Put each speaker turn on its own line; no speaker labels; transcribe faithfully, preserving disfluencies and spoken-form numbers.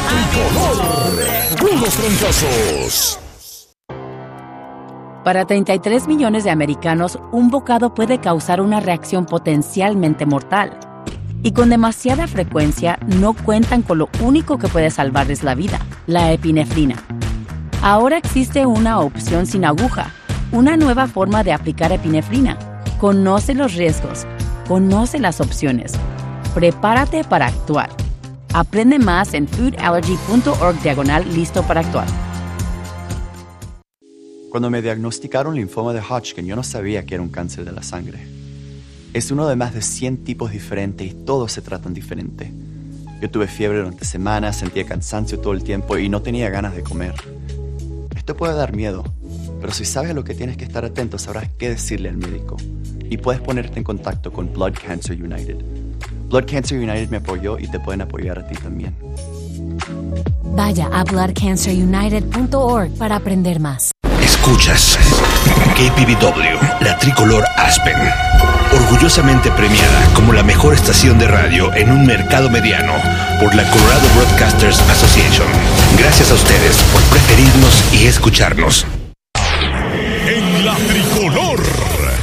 Tricolor. Unos trancazos.
Para treinta y tres millones de americanos, un bocado puede causar una reacción potencialmente mortal. Y con demasiada frecuencia no cuentan con lo único que puede salvarles la vida, la epinefrina. Ahora existe una opción sin aguja, una nueva forma de aplicar epinefrina. Conoce los riesgos, conoce las opciones. Prepárate para actuar. Aprende más en foodallergy punto org diagonal listo para actuar.
Cuando me diagnosticaron linfoma de Hodgkin, yo no sabía que era un cáncer de la sangre. Es uno de más de cien tipos diferentes y todos se tratan diferente. Yo tuve fiebre durante semanas, sentía cansancio todo el tiempo y no tenía ganas de comer. Esto puede dar miedo, pero si sabes a lo que tienes que estar atento, sabrás qué decirle al médico. Y puedes ponerte en contacto con Blood Cancer United. Blood Cancer United me apoyó y te pueden apoyar a ti también.
Vaya a blood cancer united punto org para aprender más.
Escuchas K P B W, la tricolor Aspen, orgullosamente premiada como la mejor estación de radio en un mercado mediano por la Colorado Broadcasters Association. Gracias a ustedes por preferirnos y escucharnos.